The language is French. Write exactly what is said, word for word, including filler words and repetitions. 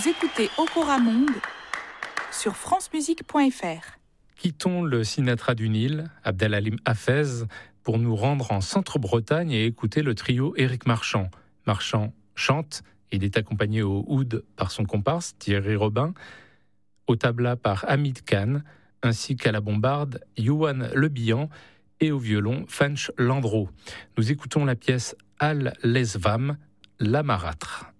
Vous écoutez Okora Monde sur france musique point f r. Quittons le Sinatra du Nil, Abdelhalim Hafez, pour nous rendre en Centre-Bretagne et écouter le trio Éric Marchand. Marchand chante, il est accompagné au oud par son comparse Thierry Robin, au tabla par Hamid Khan, ainsi qu'à la bombarde Youan Le Bihan et au violon Fanch Landreau. Nous écoutons la pièce Al Lesvam, La Marâtre.